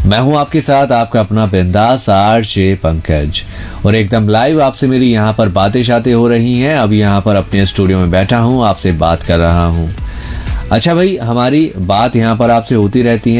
मैं हूं आपके साथ आपका अपना बिंदास आरजे पंकज, और एकदम लाइव आपसे मेरी यहाँ पर बातें शातें हो रही हैं। अभी यहाँ पर अपने स्टूडियो में बैठा हूँ, आपसे बात कर रहा हूँ। अच्छा भाई, हमारी बात यहाँ पर आपसे होती रहती है।